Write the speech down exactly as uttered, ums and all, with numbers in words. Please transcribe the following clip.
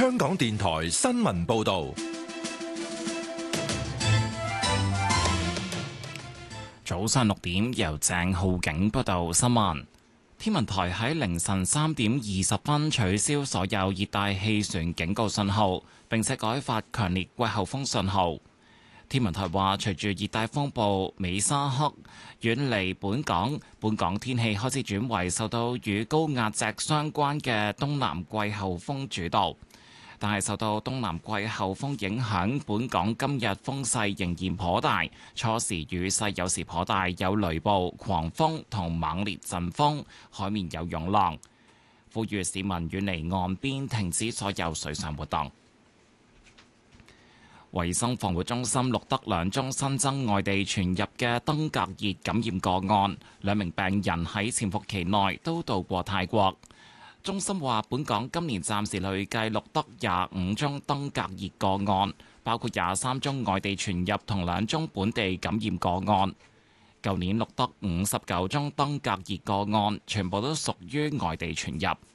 香港電台新聞報道。 早上六點，由鄭浩景報道新聞。天文台喺凌晨三點二十分取消所有熱帶氣旋警告信號，並且改發強烈季候風信號。天文台話，隨住熱帶風暴美沙克遠離本港，本港天氣開始轉為受到與高壓脊相關嘅東南季候風主導。但係受到東南季候風影響，本港今日風勢仍然頗大，初時雨勢有時頗大，有雷暴、狂風同猛烈陣風，海面有湧浪。呼籲市民遠離岸邊，停止所有水上活動。衛生防護中心錄得兩宗新增外地傳入嘅登革熱感染個案，兩名病人喺潛伏期內都到過泰國。中心話，本港今年暫時累計錄得廿五宗登革熱個案，包括廿三宗外地傳入同兩宗本地感染個案。舊年錄得五十九宗登革熱個案，全部都屬於外地傳入。